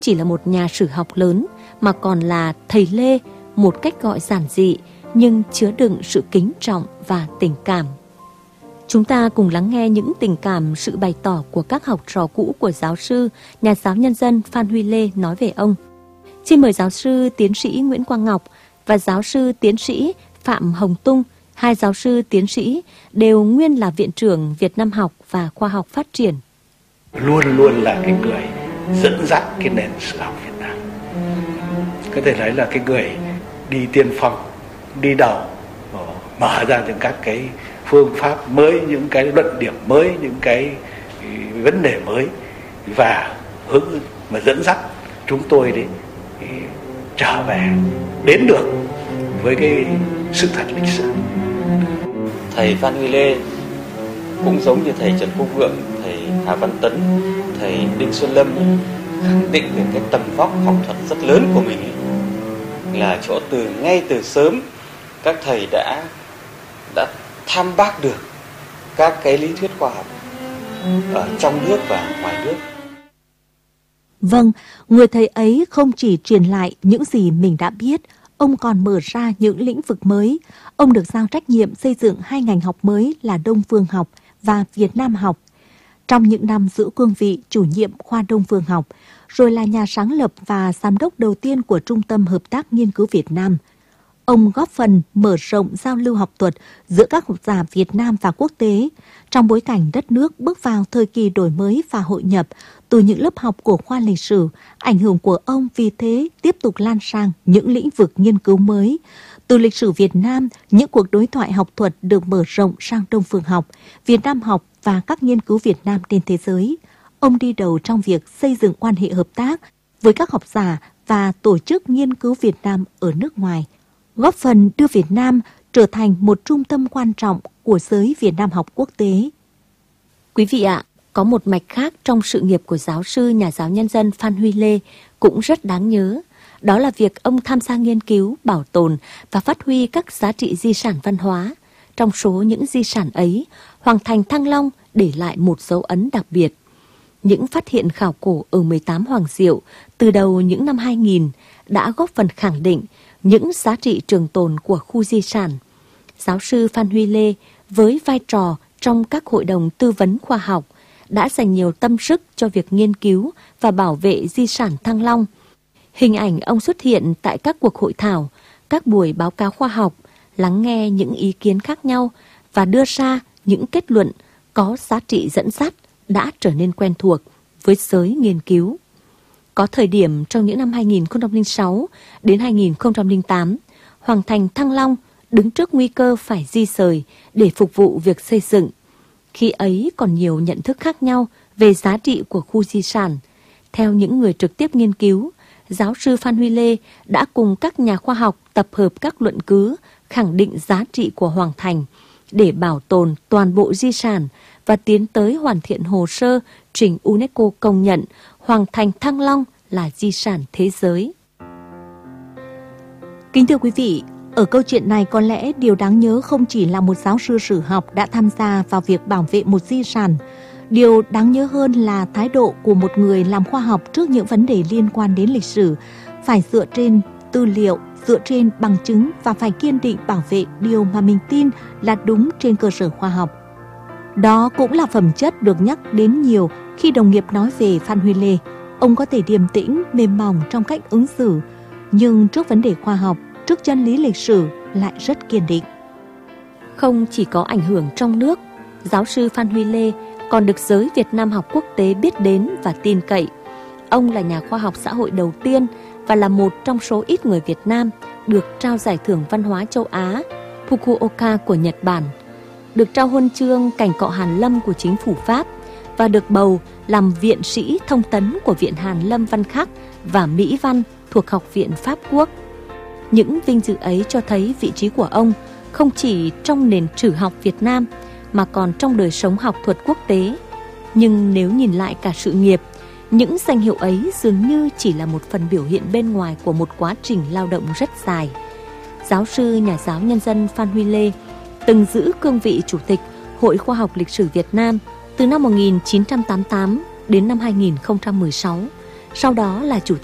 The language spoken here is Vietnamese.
chỉ là một nhà sử học lớn mà còn là thầy Lê, một cách gọi giản dị nhưng chứa đựng sự kính trọng và tình cảm. Chúng ta cùng lắng nghe những tình cảm, sự bày tỏ của các học trò cũ của giáo sư, nhà giáo nhân dân Phan Huy Lê nói về ông. Xin mời giáo sư tiến sĩ Nguyễn Quang Ngọc và giáo sư tiến sĩ Phạm Hồng Tung, hai giáo sư tiến sĩ đều nguyên là Viện trưởng Việt Nam học và Khoa học Phát triển. Luôn luôn là cái người dẫn dắt cái nền sử học Việt Nam. Có thể nói là cái người đi tiên phong, đi đầu, mở ra những các cái phương pháp mới, những cái luận điểm mới, những cái vấn đề mới và hướng mà dẫn dắt chúng tôi đi trở về đến được với cái sự thật lịch sử. Thầy Phan Huy Lê cũng giống như thầy Trần Quốc Vượng, thầy Hà Văn Tấn, thầy Đinh Xuân Lâm khẳng định về cái tầm vóc học thuật rất lớn của mình ấy. Là chỗ ngay từ sớm các thầy đã tham bác được các cái lý thuyết khoa học ở trong nước và ngoài nước. Vâng, người thầy ấy không chỉ truyền lại những gì mình đã biết, ông còn mở ra những lĩnh vực mới. Ông được giao trách nhiệm xây dựng hai ngành học mới là Đông Phương học và Việt Nam học. Trong những năm giữ cương vị chủ nhiệm khoa Đông Phương học, rồi là nhà sáng lập và giám đốc đầu tiên của Trung tâm Hợp tác Nghiên cứu Việt Nam, ông góp phần mở rộng giao lưu học thuật giữa các học giả Việt Nam và quốc tế trong bối cảnh đất nước bước vào thời kỳ đổi mới và hội nhập. Từ những lớp học của khoa lịch sử, ảnh hưởng của ông vì thế tiếp tục lan sang những lĩnh vực nghiên cứu mới. Từ lịch sử Việt Nam, những cuộc đối thoại học thuật được mở rộng sang Đông Phương học, Việt Nam học và các nghiên cứu Việt Nam trên thế giới. Ông đi đầu trong việc xây dựng quan hệ hợp tác với các học giả và tổ chức nghiên cứu Việt Nam ở nước ngoài, góp phần đưa Việt Nam trở thành một trung tâm quan trọng của giới Việt Nam học quốc tế. Quý vị ạ, có một mạch khác trong sự nghiệp của giáo sư nhà giáo nhân dân Phan Huy Lê cũng rất đáng nhớ. Đó là việc ông tham gia nghiên cứu, bảo tồn và phát huy các giá trị di sản văn hóa. Trong số những di sản ấy, Hoàng thành Thăng Long để lại một dấu ấn đặc biệt. Những phát hiện khảo cổ ở 18 Hoàng Diệu từ đầu những năm 2000 đã góp phần khẳng định những giá trị trường tồn của khu di sản. Giáo sư Phan Huy Lê với vai trò trong các hội đồng tư vấn khoa học đã dành nhiều tâm sức cho việc nghiên cứu và bảo vệ di sản Thăng Long. Hình ảnh ông xuất hiện tại các cuộc hội thảo, các buổi báo cáo khoa học, lắng nghe những ý kiến khác nhau và đưa ra những kết luận có giá trị dẫn dắt đã trở nên quen thuộc với giới nghiên cứu. Có thời điểm trong những năm 2006 đến 2008, Hoàng thành Thăng Long đứng trước nguy cơ phải di dời để phục vụ việc xây dựng. Khi ấy còn nhiều nhận thức khác nhau về giá trị của khu di sản. Theo những người trực tiếp nghiên cứu, giáo sư Phan Huy Lê đã cùng các nhà khoa học tập hợp các luận cứ khẳng định giá trị của Hoàng thành để bảo tồn toàn bộ di sản và tiến tới hoàn thiện hồ sơ trình UNESCO công nhận Hoàng thành Thăng Long là di sản thế giới. Kính thưa quý vị, ở câu chuyện này có lẽ điều đáng nhớ không chỉ là một giáo sư sử học đã tham gia vào việc bảo vệ một di sản. Điều đáng nhớ hơn là thái độ của một người làm khoa học trước những vấn đề liên quan đến lịch sử, phải dựa trên tư liệu, dựa trên bằng chứng và phải kiên định bảo vệ điều mà mình tin là đúng trên cơ sở khoa học. Đó cũng là phẩm chất được nhắc đến nhiều khi đồng nghiệp nói về Phan Huy Lê. Ông có thể điềm tĩnh, mềm mỏng trong cách ứng xử, nhưng trước vấn đề khoa học, trước chân lý lịch sử lại rất kiên định. Không chỉ có ảnh hưởng trong nước, giáo sư Phan Huy Lê còn được giới Việt Nam học quốc tế biết đến và tin cậy. Ông là nhà khoa học xã hội đầu tiên và là một trong số ít người Việt Nam được trao giải thưởng văn hóa châu Á Fukuoka của Nhật Bản, được trao huân chương Cảnh Cọ Hàn Lâm của chính phủ Pháp và được bầu làm viện sĩ thông tấn của Viện Hàn Lâm Văn Khắc và Mỹ Văn thuộc Học viện Pháp Quốc. Những vinh dự ấy cho thấy vị trí của ông không chỉ trong nền sử học Việt Nam mà còn trong đời sống học thuật quốc tế. Nhưng nếu nhìn lại cả sự nghiệp, những danh hiệu ấy dường như chỉ là một phần biểu hiện bên ngoài của một quá trình lao động rất dài. Giáo sư nhà giáo nhân dân Phan Huy Lê từng giữ cương vị Chủ tịch Hội Khoa học Lịch sử Việt Nam từ năm 1988 đến năm 2016, sau đó là Chủ